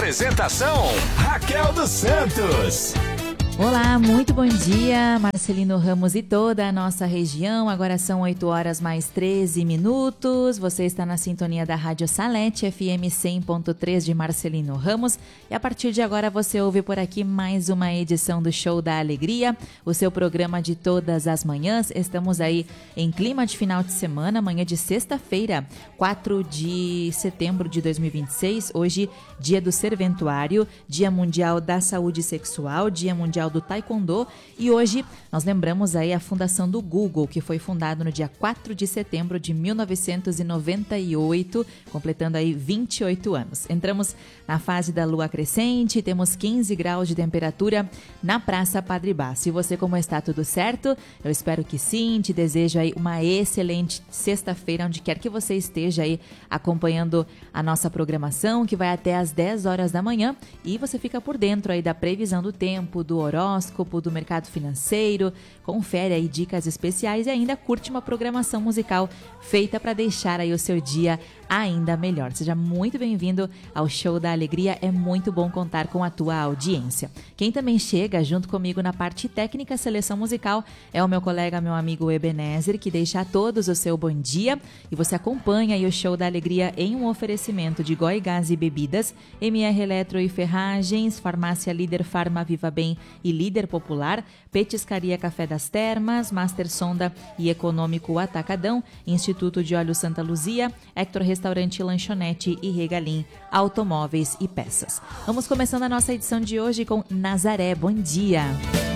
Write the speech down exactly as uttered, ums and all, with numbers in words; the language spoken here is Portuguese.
Apresentação, Raquel dos Santos. Olá, muito bom dia, Marcelino Ramos e toda a nossa região. Agora são oito horas mais treze minutos. Você está na sintonia da Rádio Salete, F M cem ponto três de Marcelino Ramos. E a partir de agora você ouve por aqui mais uma edição do Show da Alegria, o seu programa de todas as manhãs. Estamos aí em clima de final de semana, amanhã de sexta-feira, quatro de setembro de dois mil e vinte e seis. Hoje, dia do Serventuário, Dia Mundial da Saúde Sexual, Dia Mundial do Taekwondo, e hoje nós lembramos aí a fundação do Google, que foi fundado no dia quatro de setembro de mil novecentos e noventa e oito, completando aí vinte e oito anos. Entramos na fase da lua crescente, temos quinze graus de temperatura na Praça Padre Baço. E você, como está? Tudo certo? Eu espero que sim, te desejo aí uma excelente sexta-feira, onde quer que você esteja aí acompanhando a nossa programação, que vai até às dez horas da manhã, e você fica por dentro aí da previsão do tempo, do horóscopo, horóscopo, do mercado financeiro, confere aí dicas especiais e ainda curte uma programação musical feita para deixar aí o seu dia ainda melhor. Seja muito bem-vindo ao Show da Alegria, é muito bom contar com a tua audiência. Quem também chega junto comigo na parte técnica, seleção musical, é o meu colega, meu amigo Ebenezer, que deixa a todos o seu bom dia, e você acompanha aí o Show da Alegria em um oferecimento de Goi Gás e Bebidas, M R Eletro e Ferragens, Farmácia Líder, Farma Viva Bem e Líder Popular, Petiscaria Café das Termas, Master Sonda e Econômico Atacadão, Instituto de Óleo Santa Luzia, Hector Restaurante Lanchonete e Regalim Automóveis e Peças. Vamos começando a nossa edição de hoje com Nazaré. Bom dia!